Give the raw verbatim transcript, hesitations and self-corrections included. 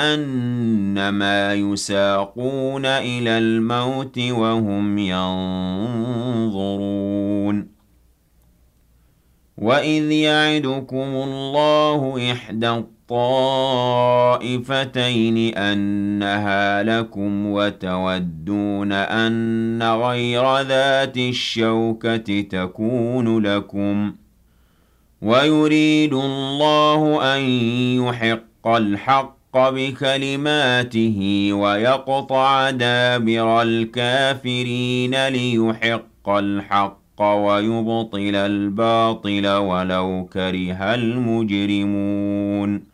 أنما يساقون إلى الموت وهم ينظرون وإذ يعدكم الله إحدى الطائفتين أنها لكم وتودون أن غير ذات الشوكة تكون لكم ويريد الله أن يحق الحق بكلماته ويقطع دابر الكافرين ليحق الحق ويبطل الباطل ولو كره المجرمون